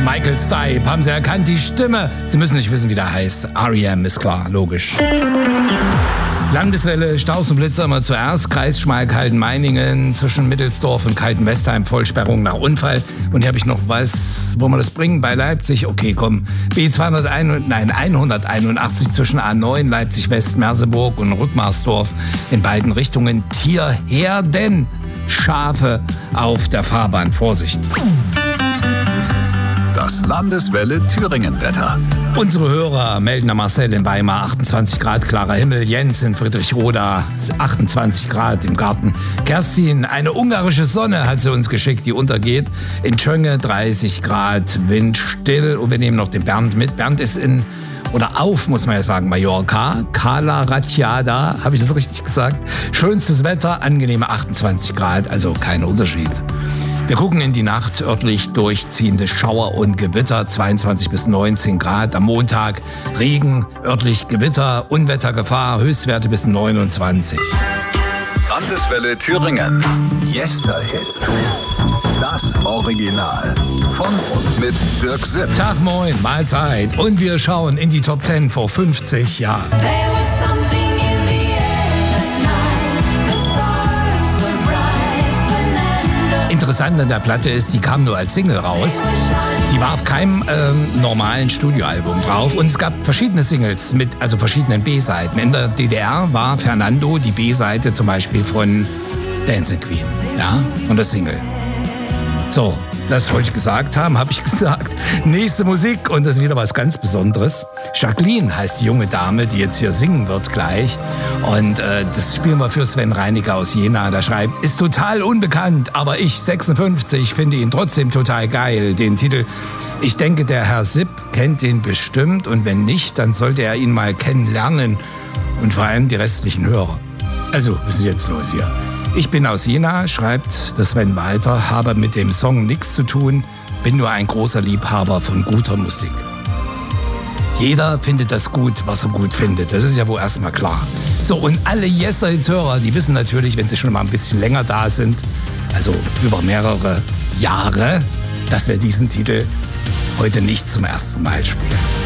Michael Stipe. Haben Sie erkannt, die Stimme? Sie müssen nicht wissen, wie der heißt. R.E.M. ist klar, logisch. Landeswelle, Staus und Blitzer immer zuerst. Kreis Schmalkalden-Meiningen zwischen Mittelsdorf und Kalten-Westheim. Vollsperrung nach Unfall. Und hier habe ich noch was, wo wir das bringen, bei Leipzig. Okay, komm. B181 zwischen A9, Leipzig-West, Merseburg und Rückmarsdorf. In beiden Richtungen Tierherden. Schafe auf der Fahrbahn. Vorsicht. Das Landeswelle-Thüringen-Wetter. Unsere Hörer melden an Marcel in Weimar 28 Grad, klarer Himmel. Jens in Friedrichroda 28 Grad im Garten. Kerstin, eine ungarische Sonne hat sie uns geschickt, die untergeht. In Tschönge 30 Grad, windstill. Und wir nehmen noch den Bernd mit. Bernd ist auf, muss man ja sagen, Mallorca. Cala Ratjada, habe ich das richtig gesagt? Schönstes Wetter, angenehme 28 Grad, also kein Unterschied. Wir gucken in die Nacht, örtlich durchziehende Schauer und Gewitter, 22 bis 19 Grad. Am Montag Regen, örtlich Gewitter, Unwettergefahr, Höchstwerte bis 29. Landeswelle Thüringen. Yesterhits. Das Original. Von und mit Dirk Sipp. Tag, moin, Mahlzeit. Und wir schauen in die Top 10 vor 50 Jahren. Interessant an der Platte ist, die kam nur als Single raus. Die war auf keinem normalen Studioalbum drauf. Und es gab verschiedene Singles mit verschiedenen B-Seiten. In der DDR war Fernando die B-Seite zum Beispiel von Dancing Queen. Ja, von der Single. So, das wollte ich gesagt haben, habe ich gesagt. Nächste Musik und das ist wieder was ganz Besonderes. Jacqueline heißt die junge Dame, die jetzt hier singen wird gleich. Und das spielen wir für Sven Reiniger aus Jena. Der schreibt, ist total unbekannt, aber ich, 56, finde ihn trotzdem total geil. Den Titel, ich denke, der Herr Sipp kennt den bestimmt. Und wenn nicht, dann sollte er ihn mal kennenlernen. Und vor allem die restlichen Hörer. Also, was ist jetzt los hier? Ich bin aus Jena, schreibt der Sven weiter, habe mit dem Song nichts zu tun, bin nur ein großer Liebhaber von guter Musik. Jeder findet das gut, was er gut findet. Das ist ja wohl erstmal klar. So, und alle Yesterhits-Hörer, die wissen natürlich, wenn sie schon mal ein bisschen länger da sind, also über mehrere Jahre, dass wir diesen Titel heute nicht zum ersten Mal spielen.